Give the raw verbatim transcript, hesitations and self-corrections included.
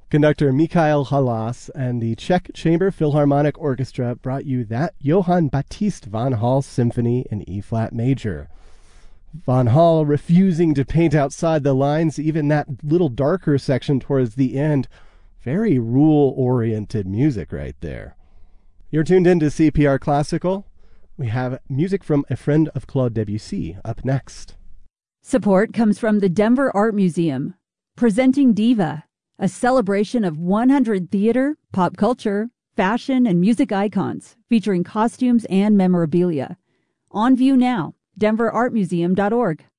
Conductor Mikhail Halas and the Czech Chamber Philharmonic Orchestra brought you that Johann Baptist von Hall Symphony in E-flat major. Von Hall refusing to paint outside the lines, even that little darker section towards the end. Very rule-oriented music right there. You're tuned in to C P R Classical. We have music from a friend of Claude Debussy up next. Support comes from the Denver Art Museum, presenting Diva, a celebration of one hundred theater, pop culture, fashion, and music icons, featuring costumes and memorabilia. On view now, denver art museum dot org.